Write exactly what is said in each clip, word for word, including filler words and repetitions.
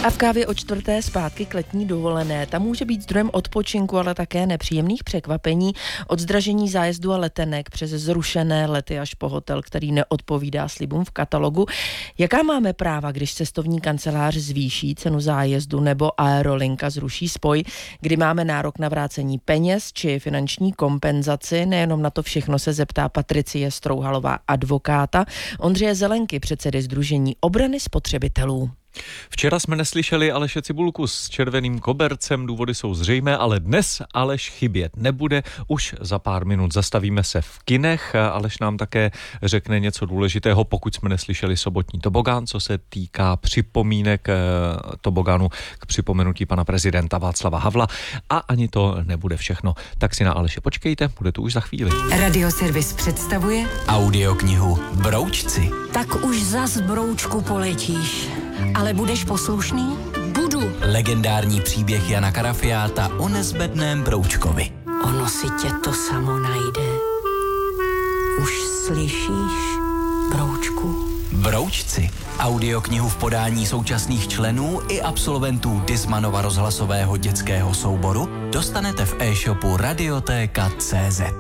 A v kávě o čtvrté zpátky k letní dovolené. Tam může být zdrojem odpočinku, ale také nepříjemných překvapení. Od zdražení zájezdu a letenek přes zrušené lety až po hotel, který neodpovídá slibům v katalogu. Jaká máme práva, když cestovní kancelář zvýší cenu zájezdu nebo aerolinka zruší spoj, kdy máme nárok na vrácení peněz či finanční kompenzaci? Nejenom na to všechno se zeptá Patricie Strouhalová, advokáta, Ondřeje Zelenky, předsedy Sdružení obrany spotřebitelů. Včera jsme neslyšeli Aleše Cibulku s červeným kobercem, důvody jsou zřejmé, ale dnes Aleš chybět nebude. Už za pár minut zastavíme se v kinech. Aleš nám také řekne něco důležitého, pokud jsme neslyšeli sobotní tobogán, co se týká připomínek tobogánu k připomenutí pana prezidenta Václava Havla. A ani to nebude všechno. Tak si na Aleše počkejte, bude tu už za chvíli. Radioservis představuje audioknihu Broučci. Tak už zas broučku poletíš. Ale budeš poslušný? Budu. Legendární příběh Jana Karafiáta o nezbedném broučkovi. Ono si tě to samo najde. Už slyšíš, broučku? Broučci. Audioknihu v podání současných členů i absolventů Dismanova rozhlasového dětského souboru dostanete v e-shopu radiotéka tečka cé zet.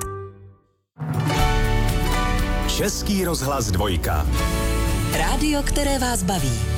Český rozhlas dvojka. Rádio, které vás baví.